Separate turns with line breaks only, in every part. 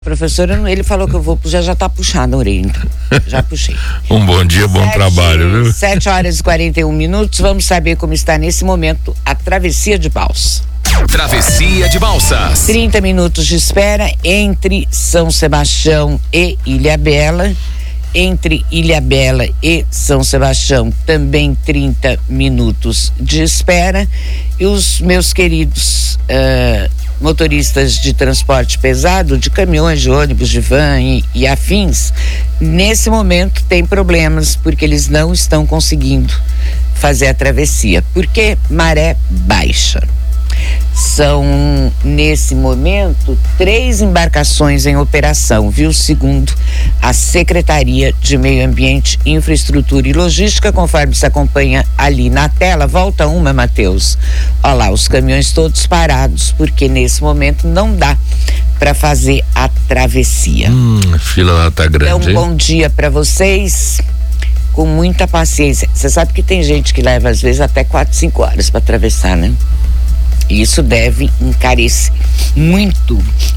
Professor, ele falou que eu vou, já tá puxado a orelha, então. Já puxei.
Um bom dia, bom trabalho, viu?
7h41, vamos saber como está nesse momento a travessia de balsa.
Travessia de balsas.
30 minutos de espera entre São Sebastião e Ilhabela. Entre Ilhabela e São Sebastião, também 30 minutos de espera. E os meus queridos motoristas de transporte pesado, de caminhões, de ônibus, de van e afins, nesse momento tem problemas porque eles não estão conseguindo fazer a travessia, porque maré baixa. São, nesse momento, 3 embarcações em operação, viu? Segundo a Secretaria de Meio Ambiente, Infraestrutura e Logística, conforme se acompanha ali na tela. Volta uma, Matheus. Olha lá, os caminhões todos parados, porque nesse momento não dá para fazer a travessia.
A fila lá tá grande.
Então, bom dia para vocês, com muita paciência. Você sabe que tem gente que leva, às vezes, até 4, 5 horas para atravessar, né? Isso deve encarecer muito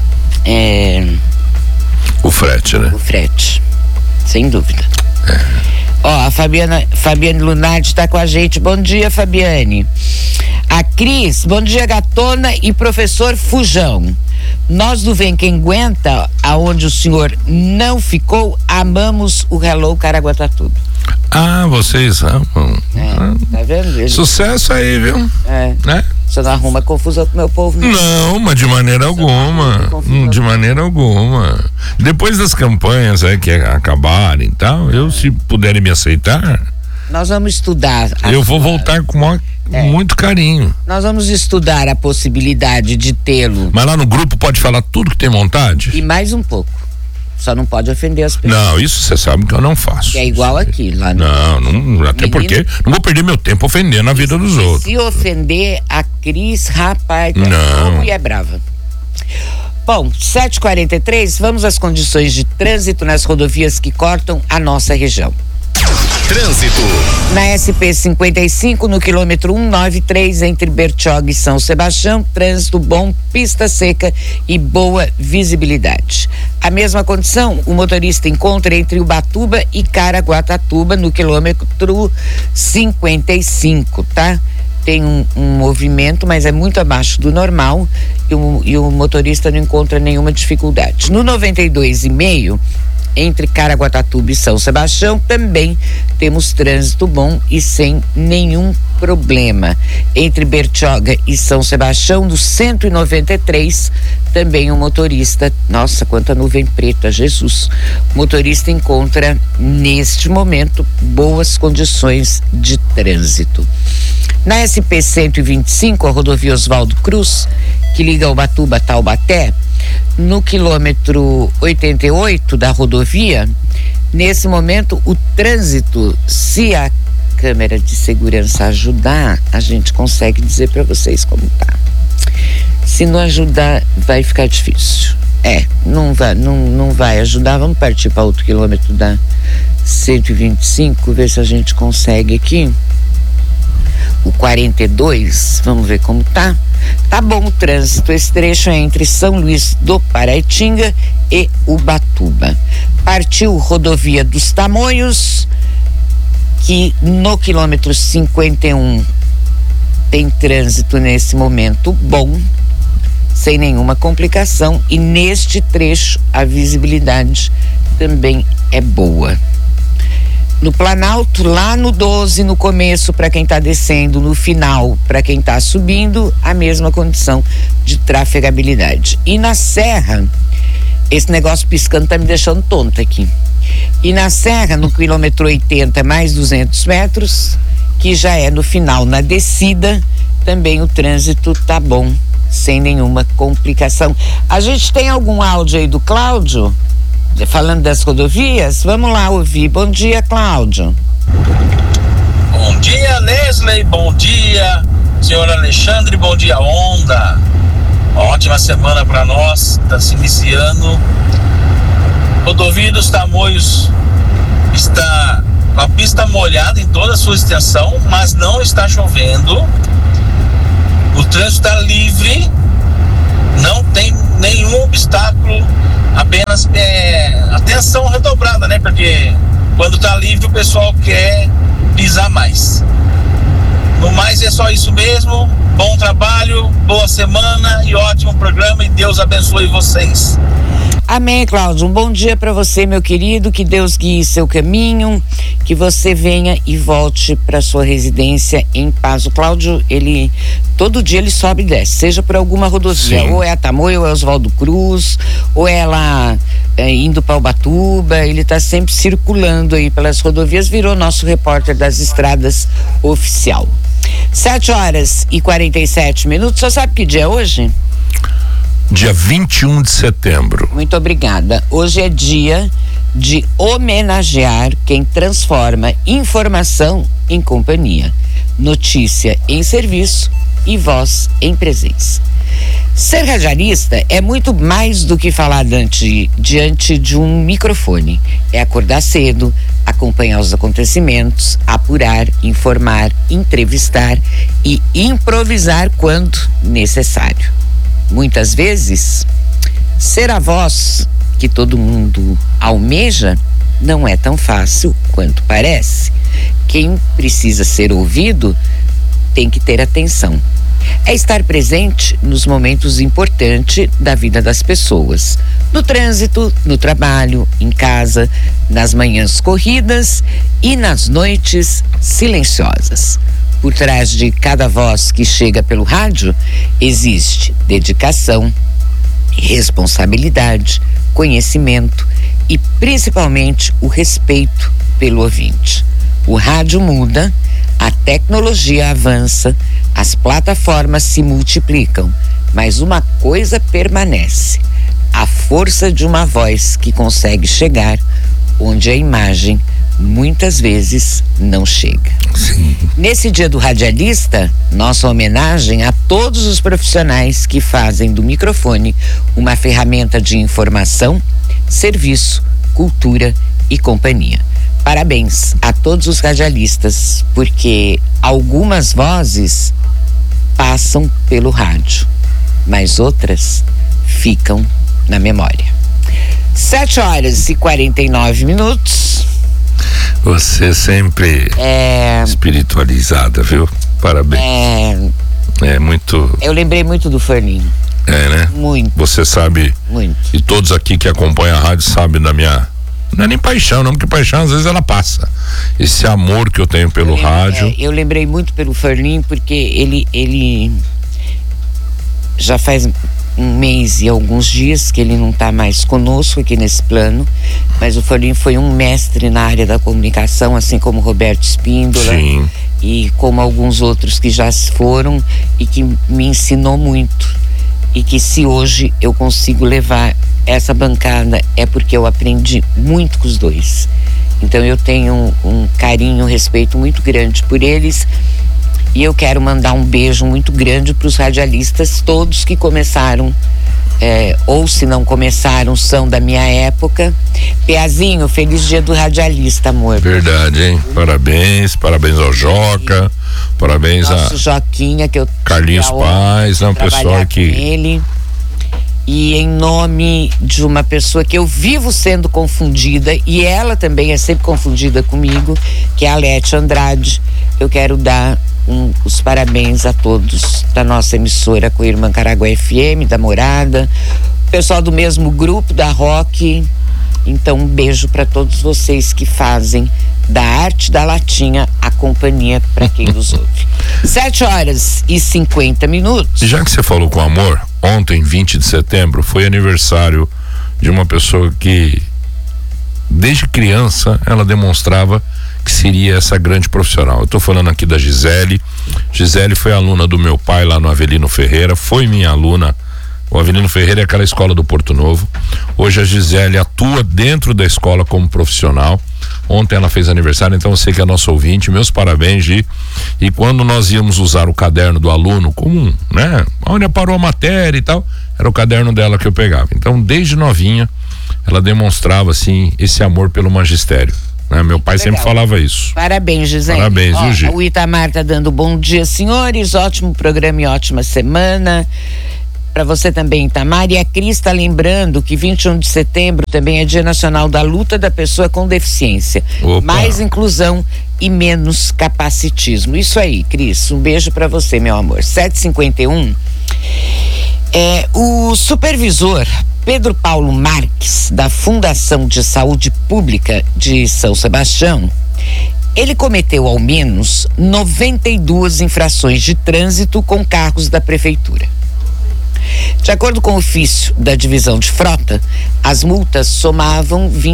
o frete, né?
O frete, sem dúvida. Ó, a Fabiane Lunardi está com a gente. Bom dia, Fabiane. A Cris, bom dia, gatona e professor Fujão. Nós do Vem Quem Aguenta, aonde o senhor não ficou, amamos o Hello Caraguatatuba.
Ah, vocês amam.
Tá vendo?
Sucesso aí, viu? Né?
Você não arruma confusão com o meu povo, não?
Não, mas de maneira alguma. De maneira alguma. Depois das campanhas que acabarem e tal, se puderem me aceitar,
nós vamos estudar.
Eu vou voltar com muito carinho.
Nós vamos estudar a possibilidade de tê-lo.
Mas lá no grupo pode falar tudo que tem vontade?
E mais um pouco. Só não pode ofender as pessoas.
Não, isso você sabe que eu não faço.
Que é igual aqui, lá no...
Não, até porque não vou perder meu tempo ofendendo a vida dos outros.
Se ofender a Cris, rapaz,
não.
E é brava. Bom, 7h43, vamos às condições de trânsito nas rodovias que cortam a nossa região.
Trânsito.
Na SP-55, no quilômetro 193, entre Bertioga e São Sebastião, trânsito bom, pista seca e boa visibilidade. A mesma condição, o motorista encontra entre Ubatuba e Caraguatatuba, no quilômetro 55, tá? Tem um movimento, mas é muito abaixo do normal e o motorista não encontra nenhuma dificuldade. No 92,5, entre Caraguatatuba e São Sebastião, também temos trânsito bom e sem nenhum problema. Entre Bertioga e São Sebastião, do 193, também o motorista, nossa, quanta nuvem preta, Jesus. O motorista encontra, neste momento, boas condições de trânsito. Na SP-125, a rodovia Oswaldo Cruz, que liga Ubatuba a Taubaté, no quilômetro 88 da rodovia, nesse momento o trânsito, se a câmera de segurança ajudar, a gente consegue dizer para vocês como tá. Se não ajudar, vai ficar difícil. Não vai ajudar. Vamos partir para outro quilômetro da 125, ver se a gente consegue aqui. O 42, vamos ver como tá. Tá bom o trânsito, esse trecho é entre São Luís do Paraitinga e Ubatuba. Partiu rodovia dos Tamoios, que no quilômetro 51 tem trânsito nesse momento bom, sem nenhuma complicação, e neste trecho a visibilidade também é boa. No Planalto, lá no 12, no começo para quem está descendo, no final para quem está subindo, a mesma condição de trafegabilidade. E na Serra, esse negócio piscando tá me deixando tonta aqui. E na Serra, no quilômetro 80, mais 200 metros, que já é no final, na descida, também o trânsito tá bom, sem nenhuma complicação. A gente tem algum áudio aí do Cláudio? Falando das rodovias, vamos lá ouvir. Bom dia, Cláudio.
Bom dia, Nesley. Bom dia, senhor Alexandre. Bom dia, Onda. Ótima semana para nós. Está se iniciando. Rodovia dos Tamoios está com a pista molhada em toda a sua extensão, mas não está chovendo. O trânsito está livre. Não tem nenhum obstáculo apenas atenção redobrada, né? Porque quando tá livre o pessoal quer pisar mais. No mais é só isso mesmo. Bom trabalho, boa semana e ótimo programa, e Deus abençoe vocês.
Amém, Cláudio. Um bom dia para você, meu querido. Que Deus guie seu caminho, que você venha e volte para sua residência em paz. O Cláudio, todo dia ele sobe e desce, seja por alguma rodovia. Sim. Ou é a Tamoio, ou é Oswaldo Cruz, ou é lá indo para Ubatuba. Ele está sempre circulando aí pelas rodovias, virou nosso repórter das estradas oficial. 7h47. Você sabe que dia é hoje?
Dia 21 de setembro.
Muito obrigada. Hoje é dia de homenagear quem transforma informação em companhia, notícia em serviço e voz em presença. Ser radialista é muito mais do que falar diante de um microfone. É acordar cedo, acompanhar os acontecimentos, apurar, informar, entrevistar e improvisar quando necessário. Muitas vezes, ser a voz que todo mundo almeja não é tão fácil quanto parece. Quem precisa ser ouvido tem que ter atenção. É estar presente nos momentos importantes da vida das pessoas. No trânsito, no trabalho, em casa, nas manhãs corridas e nas noites silenciosas. Por trás de cada voz que chega pelo rádio, existe dedicação, responsabilidade, conhecimento e principalmente o respeito pelo ouvinte. O rádio muda, a tecnologia avança, as plataformas se multiplicam, mas uma coisa permanece: a força de uma voz que consegue chegar onde a imagem muitas vezes não chega.
Sim.
Nesse dia do radialista, nossa homenagem a todos os profissionais que fazem do microfone uma ferramenta de informação, serviço, cultura e companhia. Parabéns a todos os radialistas, porque algumas vozes passam pelo rádio, mas outras ficam na memória. 7h49.
Você sempre espiritualizada, viu? Parabéns. É muito.
Eu lembrei muito do Forninho.
É, né?
Muito.
Você sabe.
Muito.
E todos aqui que acompanham a rádio sabem da minha. Não é nem paixão, não, porque paixão às vezes ela passa. Esse amor que eu tenho pelo rádio.
Eu lembrei muito pelo Forninho, porque ele já faz um mês e alguns dias que ele não está mais conosco aqui nesse plano, mas o Forninho foi um mestre na área da comunicação, assim como Roberto Espíndola.
Sim.
E como alguns outros que já se foram e que me ensinou muito, e que se hoje eu consigo levar essa bancada é porque eu aprendi muito com os dois. Então eu tenho um carinho, um respeito muito grande por eles. E eu quero mandar um beijo muito grande para os radialistas todos que começaram, ou se não começaram, são da minha época. Peazinho, feliz dia do radialista, amor.
Verdade, hein? Parabéns ao Joca, parabéns
Nosso Joquinha, que eu
Carlinhos Paz, é um pessoal que
ele. E em nome de uma pessoa que eu vivo sendo confundida, e ela também é sempre confundida comigo, que é a Lete Andrade, eu quero dar os parabéns a todos da nossa emissora com a Irmã Caraguá FM, da Morada, o pessoal do mesmo grupo da Rock. Então um beijo para todos vocês que fazem da arte da latinha a companhia para quem nos ouve. 7h50.
Já que você falou com amor, ontem, 20 de setembro, foi aniversário de uma pessoa que desde criança ela demonstrava que seria essa grande profissional. Eu tô falando aqui da Gisele. Gisele foi aluna do meu pai lá no Avelino Ferreira, foi minha aluna. O Avelino Ferreira é aquela escola do Porto Novo. Hoje a Gisele atua dentro da escola como profissional. Ontem ela fez aniversário, então eu sei que é nosso ouvinte. Meus parabéns, Gi. E quando nós íamos usar o caderno do aluno comum, né? Onde parou a matéria e tal, era o caderno dela que eu pegava. Então, desde novinha, ela demonstrava, assim, esse amor pelo magistério. Meu pai sempre falava isso.
Parabéns, Gisele.
Parabéns, viu, Gi?
O Itamar tá dando bom dia, senhores. Ótimo programa e ótima semana. Para você também, Itamar. E a Cris está lembrando que 21 de setembro também é Dia Nacional da Luta da Pessoa com Deficiência.
Opa.
Mais inclusão e menos capacitismo. Isso aí, Cris. Um beijo para você, meu amor. 7h51. O supervisor Pedro Paulo Marques, da Fundação de Saúde Pública de São Sebastião, ele cometeu ao menos 92 infrações de trânsito com carros da prefeitura. De acordo com o ofício da divisão de frota, as multas somavam R$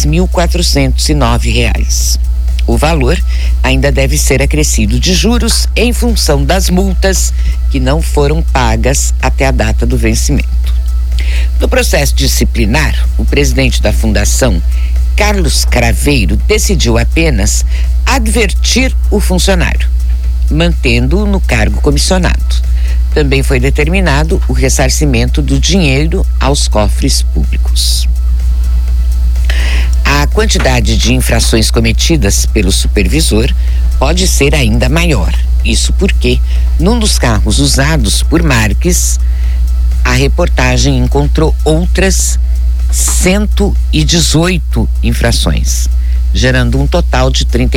23.409. O valor ainda deve ser acrescido de juros em função das multas que não foram pagas até a data do vencimento. No processo disciplinar, o presidente da fundação, Carlos Craveiro, decidiu apenas advertir o funcionário, mantendo-o no cargo comissionado. Também foi determinado o ressarcimento do dinheiro aos cofres públicos. A quantidade de infrações cometidas pelo supervisor pode ser ainda maior. Isso porque, num dos carros usados por Marques, a reportagem encontrou outras 118 infrações, gerando um total de R$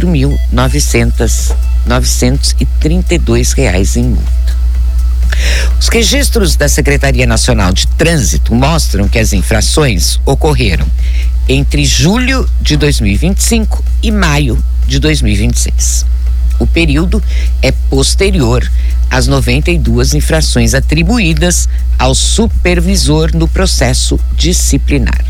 34.932 em multa. Os registros da Secretaria Nacional de Trânsito mostram que as infrações ocorreram entre julho de 2025 e maio de 2026. O período é posterior às 92 infrações atribuídas ao supervisor no processo disciplinar.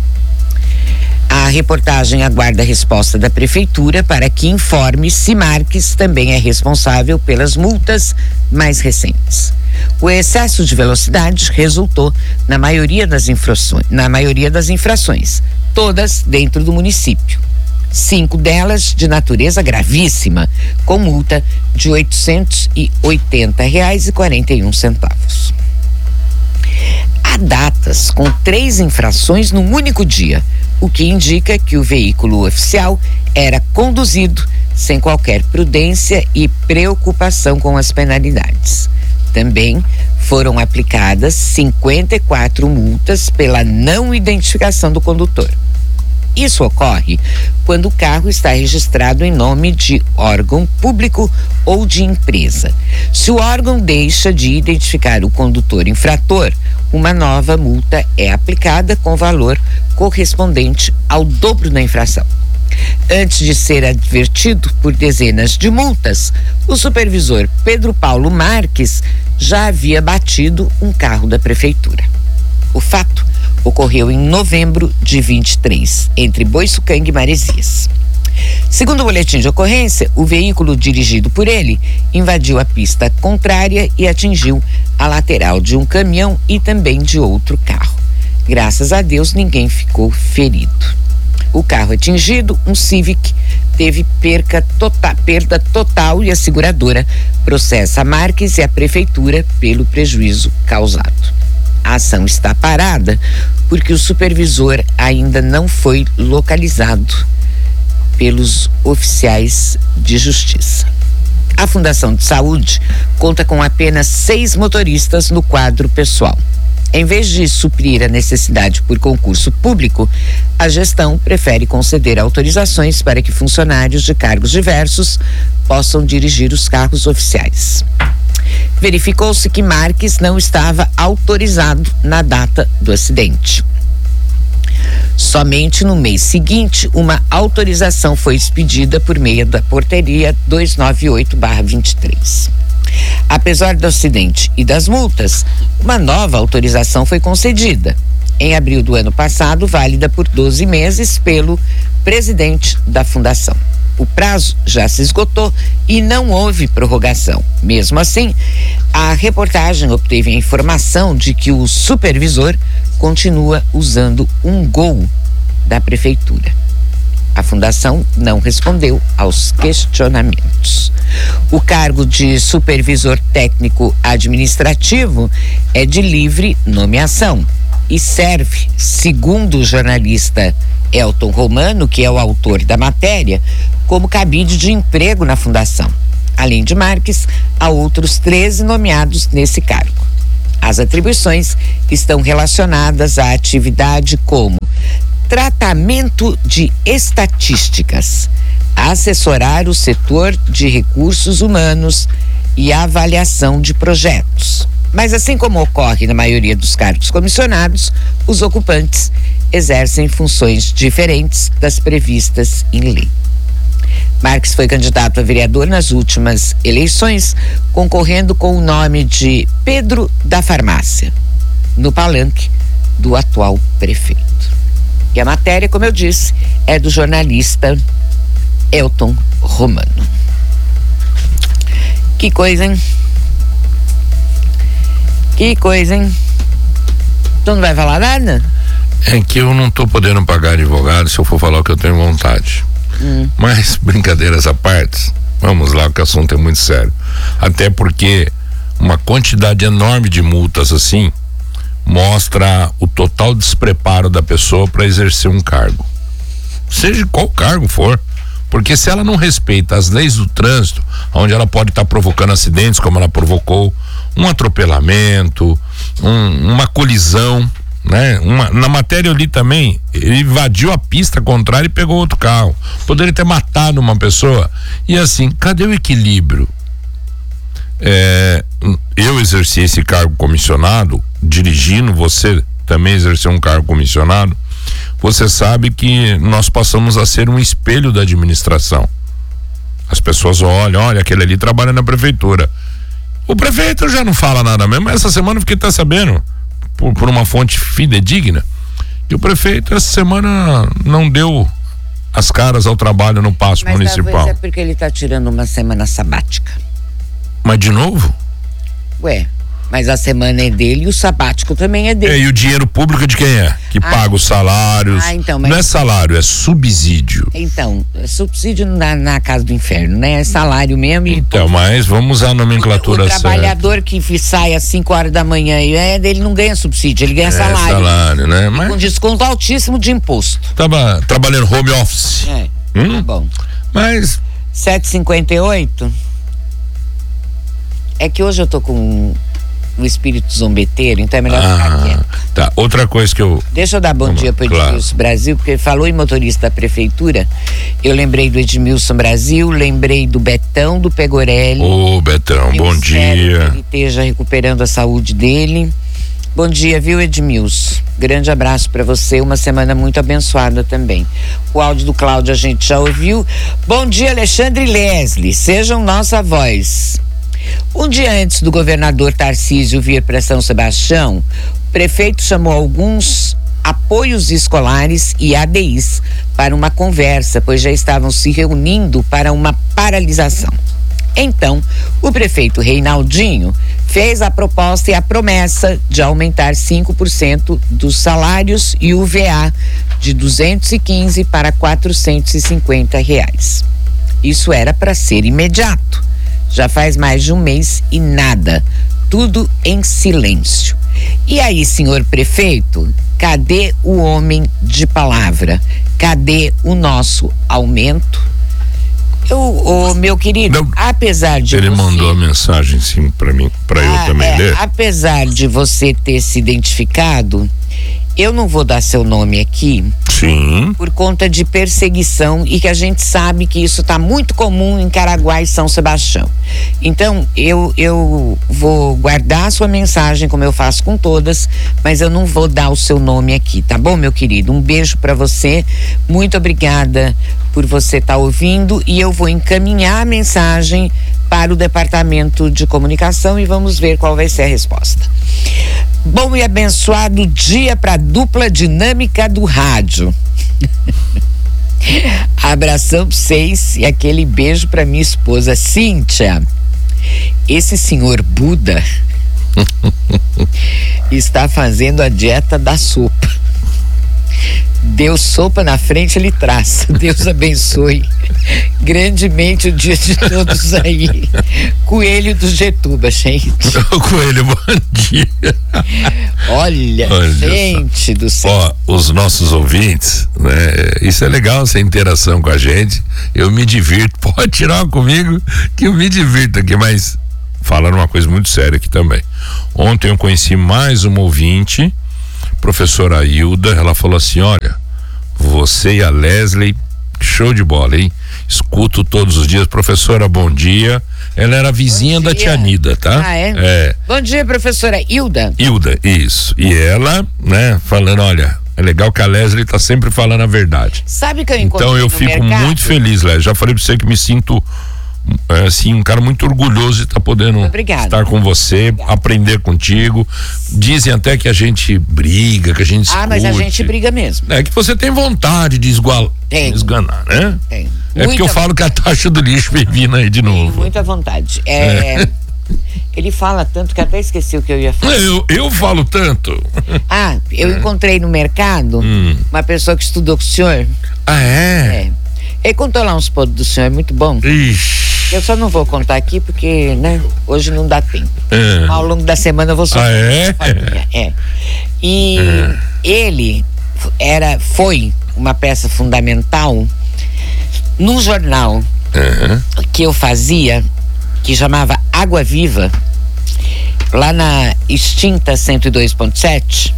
A reportagem aguarda a resposta da Prefeitura para que informe se Marques também é responsável pelas multas mais recentes. O excesso de velocidade resultou na maioria das infrações, todas dentro do município. 5 delas de natureza gravíssima, com multa de R$ 880,41. Há datas com 3 infrações num único dia, o que indica que o veículo oficial era conduzido sem qualquer prudência e preocupação com as penalidades. Também foram aplicadas 54 multas pela não identificação do condutor. Isso ocorre quando o carro está registrado em nome de órgão público ou de empresa. Se o órgão deixa de identificar o condutor infrator, uma nova multa é aplicada com valor correspondente ao dobro da infração. Antes de ser advertido por dezenas de multas, o supervisor Pedro Paulo Marques já havia batido um carro da prefeitura. O fato ocorreu em novembro de 23, entre Boiçucanga e Maresias. Segundo o boletim de ocorrência, o veículo dirigido por ele invadiu a pista contrária e atingiu a lateral de um caminhão e também de outro carro. Graças a Deus, ninguém ficou ferido. O carro atingido, um Civic, teve perda total e a seguradora processa a Marques e a prefeitura pelo prejuízo causado. A ação está parada porque o supervisor ainda não foi localizado pelos oficiais de justiça. A Fundação de Saúde conta com apenas 6 motoristas no quadro pessoal. Em vez de suprir a necessidade por concurso público, a gestão prefere conceder autorizações para que funcionários de cargos diversos possam dirigir os carros oficiais. Verificou-se que Marques não estava autorizado na data do acidente. Somente no mês seguinte, uma autorização foi expedida por meio da portaria 298/23. Apesar do acidente e das multas, uma nova autorização foi concedida, em abril do ano passado, válida por 12 meses pelo presidente da fundação. O prazo já se esgotou e não houve prorrogação. Mesmo assim, a reportagem obteve a informação de que o supervisor continua usando um Gol da prefeitura. A fundação não respondeu aos questionamentos. O cargo de supervisor técnico administrativo é de livre nomeação e serve, segundo o jornalista Elton Romano, que é o autor da matéria, como cabide de emprego na fundação. Além de Marques, há outros 13 nomeados nesse cargo. As atribuições estão relacionadas à atividade como tratamento de estatísticas, assessorar o setor de recursos humanos e avaliação de projetos. Mas assim como ocorre na maioria dos cargos comissionados, os ocupantes exercem funções diferentes das previstas em lei. Marques foi candidato a vereador nas últimas eleições, concorrendo com o nome de Pedro da Farmácia, no palanque do atual prefeito. E a matéria, como eu disse, é do jornalista Elton Romano. Que coisa, hein? Que coisa, hein? Tu não vai falar nada?
É que eu não tô podendo pagar advogado se eu for falar o que eu tenho vontade. Mas, brincadeiras à parte, vamos lá, que o assunto é muito sério. Até porque uma quantidade enorme de multas assim mostra o total despreparo da pessoa para exercer um cargo, seja qual cargo for. Porque se ela não respeita as leis do trânsito, onde ela pode estar provocando acidentes, como ela provocou, um atropelamento, uma colisão, né? Na matéria eu li também, ele invadiu a pista contrária e pegou outro carro. Poderia ter matado uma pessoa. E assim, cadê o equilíbrio? Eu exerci esse cargo comissionado, dirigindo, você também exerceu um cargo comissionado. Você sabe que nós passamos a ser um espelho da administração. As pessoas olham, aquele ali trabalha na prefeitura. O prefeito já não fala nada mesmo. Essa semana eu fiquei até sabendo, por uma fonte fidedigna, que o prefeito essa semana não deu as caras ao trabalho no Paço Municipal.
Mas é porque ele está tirando uma semana sabática.
Mas de novo?
Ué, mas a semana é dele e o sabático também é dele.
E o dinheiro público de quem é? Que paga os salários.
Então, mas...
Não é salário, é subsídio.
Então, é subsídio na casa do inferno, né? É salário mesmo.
Então, mas vamos usar a nomenclatura certa.
O trabalhador que sai às 5 horas da manhã ele não ganha subsídio, ele ganha salário.
Salário, né? Mas...
com desconto altíssimo de imposto.
Tava trabalhando home office.
Tá bom.
Mas...
7h58. É que hoje eu tô com o espírito zombeteiro, então é melhor ficar quieto.
Tá, outra coisa que eu...
Deixa eu dar bom dia pro Edmilson Brasil, porque falou em motorista da prefeitura, eu lembrei do Edmilson Brasil, lembrei do Betão do Pegorelli.
Ô, Betão, bom dia.
Que ele esteja recuperando a saúde dele. Bom dia, viu, Edmilson? Grande abraço para você, uma semana muito abençoada também. O áudio do Cláudio a gente já ouviu. Bom dia, Alexandre e Leslie, sejam nossa voz. Um dia antes do governador Tarcísio vir para São Sebastião, o prefeito chamou alguns apoios escolares e ADIs para uma conversa, pois já estavam se reunindo para uma paralisação. Então, o prefeito Reinaldinho fez a proposta e a promessa de aumentar 5% dos salários e o VA de R$215 para R$450. Isso era para ser imediato. Já faz mais de um mês e nada, tudo em silêncio. E aí, senhor prefeito, cadê o homem de palavra? Cadê o nosso aumento? Meu querido, não, apesar de
ele mandou a mensagem sim para mim, para eu também ler.
Apesar de você ter se identificado, eu não vou dar seu nome aqui.
Sim.
Por conta de perseguição e que a gente sabe que isso está muito comum em Caraguá e São Sebastião. Então, eu vou guardar a sua mensagem, como eu faço com todas, mas eu não vou dar o seu nome aqui, tá bom, meu querido? Um beijo para você, muito obrigada por você estar ouvindo, e eu vou encaminhar a mensagem para o departamento de comunicação e vamos ver qual vai ser a resposta. Bom e abençoado dia para a dupla dinâmica do rádio. Abração pra vocês e aquele beijo para minha esposa Cíntia. Esse senhor Buda está fazendo a dieta da sopa. Deu sopa na frente, ele traz. Deus abençoe grandemente o dia de todos aí. Coelho do Getuba, gente.
Coelho, bom dia.
Olha gente do céu.
Ó, os nossos ouvintes, né? Isso é legal, essa interação com a gente. Eu me divirto. Pode tirar comigo que eu me divirto aqui, mas falar uma coisa muito séria aqui também. Ontem eu conheci mais uma ouvinte, professora Hilda, ela falou assim, olha, você e a Leslie, show de bola, hein? Escuto todos os dias. Professora, bom dia. Ela era vizinha da tia Nida, tá?
Ah, é? Bom dia, professora Hilda.
Hilda, isso. E ela, né, falando, olha, é legal que a Leslie tá sempre falando a verdade.
Sabe que eu encontrei
Então eu
no
fico
mercado?
muito feliz, Leslie. Já falei pra você que me sinto assim, um cara muito orgulhoso de estar podendo estar com você, aprender contigo. Dizem até que a gente briga, que a gente discute.
Mas a gente briga mesmo.
É que você tem vontade de esganar, né?
Tem.
É porque eu falo que a taxa do lixo vem vindo aí de novo.
Tem muita vontade. Ele fala tanto que até esqueci o que eu ia falar.
Eu falo tanto.
Eu encontrei no mercado uma pessoa que estudou com o senhor. Ele contou lá uns podres do senhor, é muito bom.
Ixi.
Eu só não vou contar aqui porque, né, hoje não dá tempo. Ao longo da semana eu vou só. E ele foi uma peça fundamental num jornal que eu fazia, que chamava Água Viva, lá na extinta 102.7.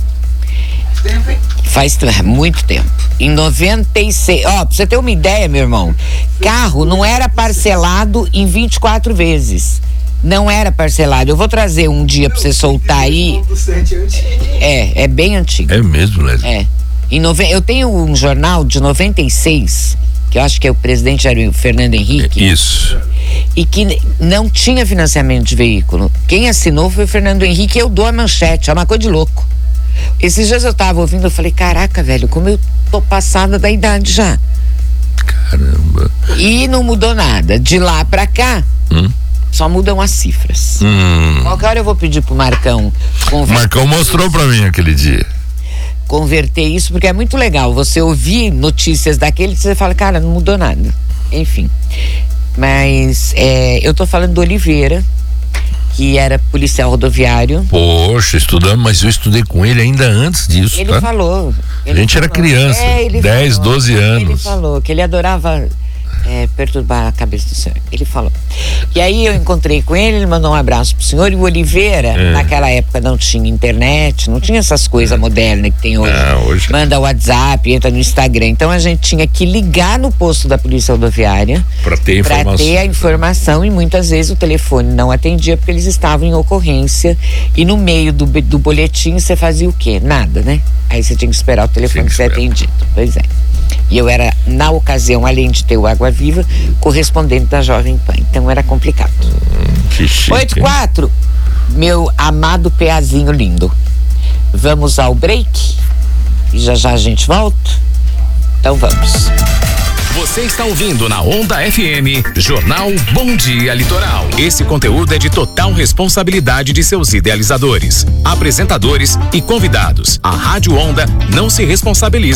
Faz muito tempo. Em 96, pra você ter uma ideia, meu irmão, carro não era parcelado em 24 vezes. Não era parcelado. Eu vou trazer um dia pra você soltar aí. É bem antigo.
É mesmo, Leslie?
Eu tenho um jornal de 96, que eu acho que o presidente era o Fernando Henrique.
Isso.
E que não tinha financiamento de veículo. Quem assinou foi o Fernando Henrique, e eu dou a manchete, é uma coisa de louco. Esses dias eu tava ouvindo, eu falei, caraca, velho, como eu tô passada da idade já.
Caramba.
E não mudou nada. De lá pra cá, só mudam as cifras. Qualquer hora eu vou pedir pro Marcão converter.
Marcão mostrou pra mim aquele dia.
Converter isso, porque é muito legal você ouvir notícias daquele que você fala, cara, não mudou nada. Enfim. Mas eu tô falando do Oliveira, que era policial rodoviário.
Poxa, estudamos, mas eu estudei com ele ainda antes disso,
Ele falou.
A gente era criança, 10, 12 anos.
Ele falou que ele adorava perturbar a cabeça do senhor. Ele falou. E aí eu encontrei com ele mandou um abraço pro senhor. E o Oliveira, naquela época não tinha internet, não tinha essas coisas modernas que tem hoje.
Hoje.
Manda WhatsApp, entra no Instagram. Então a gente tinha que ligar no posto da polícia rodoviária
pra ter
a informação, e muitas vezes o telefone não atendia porque eles estavam em ocorrência, e no meio do boletim você fazia o quê? Nada, né? Aí você tinha que esperar o telefone ser atendido. Pois é. E eu era, na ocasião, além de ter o Água Viva, correspondente da Jovem Pan. Então era complicado.
Que chique.
8-4, meu amado peazinho lindo. Vamos ao break? E já a gente volta? Então vamos.
Você está ouvindo na Onda FM, Jornal Bom Dia Litoral. Esse conteúdo é de total responsabilidade de seus idealizadores, apresentadores e convidados. A Rádio Onda não se responsabiliza